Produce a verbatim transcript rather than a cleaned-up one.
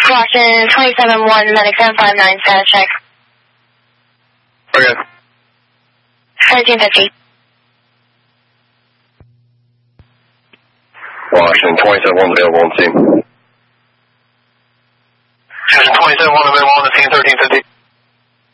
Washington twenty-seven one, medic seven five nine, status check. Okay. thirteen fifty. Washington twenty-seven one available on scene. Washington twenty-seven one available on the scene, thirteen fifty.